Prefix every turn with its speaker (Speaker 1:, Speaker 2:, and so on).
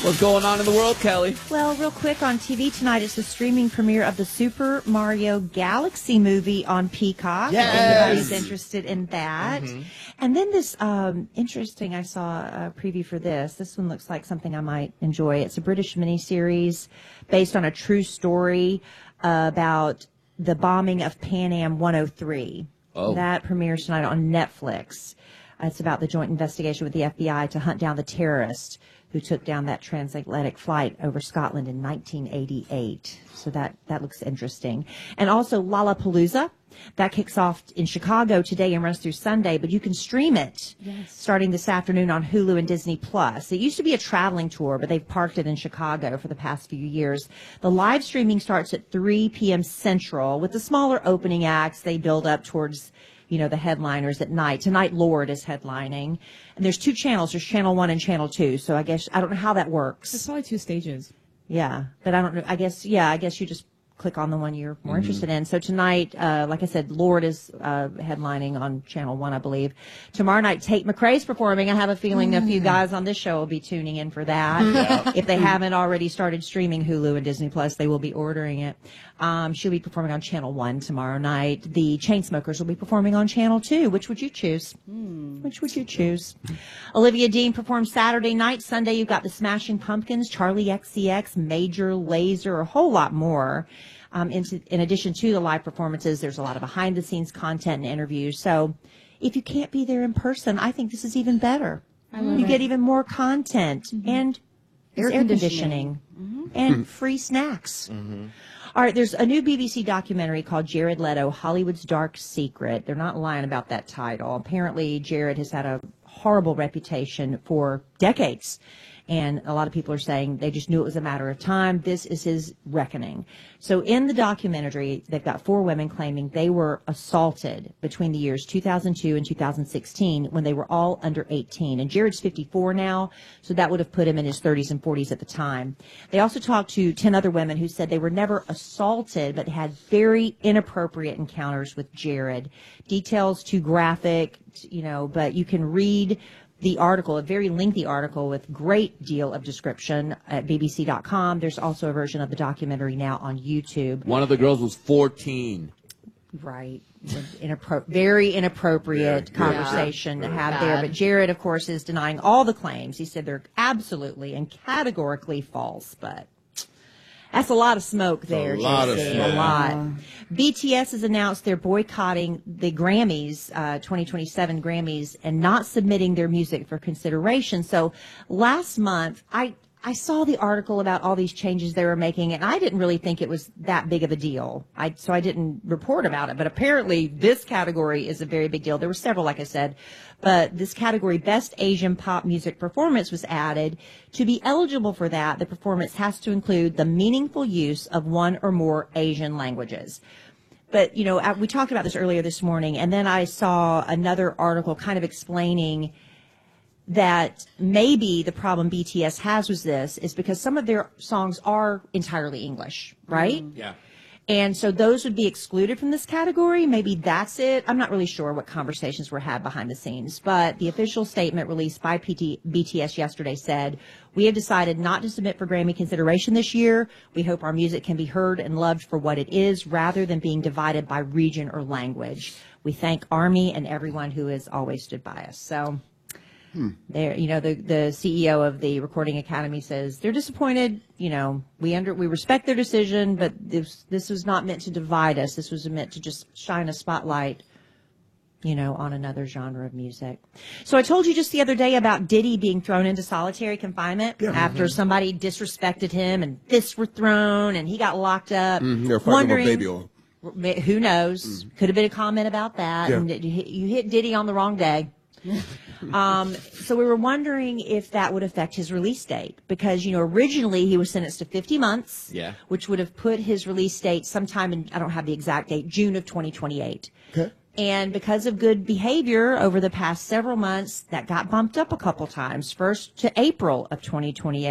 Speaker 1: What's going on in the world, Kelly?
Speaker 2: Well, real quick on TV tonight, it's the streaming premiere of the Super Mario Galaxy movie on Peacock.
Speaker 3: Yes.
Speaker 2: If anybody's interested in that. Mm-hmm. And then this interesting, I saw a preview for this. This one looks like something I might enjoy. It's a British miniseries based on a true story about the bombing of Pan Am 103.
Speaker 1: Oh.
Speaker 2: That premieres tonight on Netflix. It's about the joint investigation with the FBI to hunt down the terrorist who took down that transatlantic flight over Scotland in 1988. So that looks interesting. And also Lollapalooza. That kicks off in Chicago today and runs through Sunday, but you can stream it starting this afternoon on Hulu and Disney+. It used to be a traveling tour, but they've parked it in Chicago for the past few years. The live streaming starts at 3 p.m. Central. With the smaller opening acts, they build up towards the headliners at night. Tonight, Lorde is headlining. And there's two channels. There's Channel 1 and Channel 2. So I don't know how that works.
Speaker 4: There's probably two stages.
Speaker 2: Yeah. But I don't know. I guess you just click on the one you're more interested in. So tonight, like I said, Lorde is headlining on Channel 1, I believe. Tomorrow night, Tate McRae's performing. I have a feeling a few guys on this show will be tuning in for that. If they haven't already started streaming Hulu and Disney+, they will be ordering it. She'll be performing on Channel 1 tomorrow night. The Chainsmokers will be performing on Channel 2. Which would you choose? Which would you choose? Olivia Dean performs Saturday night. Sunday, you've got the Smashing Pumpkins, Charlie XCX, Major Lazer, a whole lot more. In addition to the live performances, there's a lot of behind-the-scenes content and interviews. So if you can't be there in person, I think this is even better. You get even more content and air conditioning and free snacks. All right, there's a new BBC documentary called Jared Leto, Hollywood's Dark Secret. They're not lying about that title. Apparently, Jared has had a horrible reputation for decades. And a lot of people are saying they just knew it was a matter of time. This is his reckoning. So in the documentary, they've got 4 women claiming they were assaulted between the years 2002 and 2016 when they were all under 18. And Jared's 54 now, so that would have put him in his 30s and 40s at the time. They also talked to 10 other women who said they were never assaulted but had very inappropriate encounters with Jared. Details too graphic, but you can read the article, a very lengthy article with great deal of description at bbc.com. There's also a version of the documentary now on YouTube.
Speaker 1: One of the girls was 14.
Speaker 2: Right. Very inappropriate conversation to have there. But Jared, of course, is denying all the claims. He said they're absolutely and categorically false, but that's a lot of smoke there.
Speaker 1: A lot of smoke.
Speaker 2: A lot. BTS has announced they're boycotting the Grammys, 2027 Grammys, and not submitting their music for consideration. So last month, I saw the article about all these changes they were making, and I didn't really think it was that big of a deal. So I didn't report about it. But apparently this category is a very big deal. There were several, like I said. But this category, Best Asian Pop Music Performance, was added. To be eligible for that, the performance has to include the meaningful use of one or more Asian languages. But, we talked about this earlier this morning, and then I saw another article kind of explaining that maybe the problem BTS has with this is because some of their songs are entirely English, right?
Speaker 1: Yeah.
Speaker 2: And so those would be excluded from this category. Maybe that's it. I'm not really sure what conversations were had behind the scenes, but the official statement released by BTS yesterday said, "We have decided not to submit for Grammy consideration this year. We hope our music can be heard and loved for what it is rather than being divided by region or language. We thank ARMY and everyone who has always stood by us." So there, the CEO of the Recording Academy says they're disappointed. We respect their decision, but this was not meant to divide us. This was meant to just shine a spotlight, on another genre of music. So I told you just the other day about Diddy being thrown into solitary confinement after somebody disrespected him and fists were thrown and he got locked up.
Speaker 3: They're fighting about baby oil.
Speaker 2: Who knows? Could have been a comment about that.
Speaker 3: Yeah.
Speaker 2: And you hit Diddy on the wrong day. So we were wondering if that would affect his release date because, originally he was sentenced to 50 months, which would have put his release date sometime in, I don't have the exact date, June of 2028.
Speaker 3: Okay.
Speaker 2: And because of good behavior over the past several months, that got bumped up a couple times, first to April of 2028.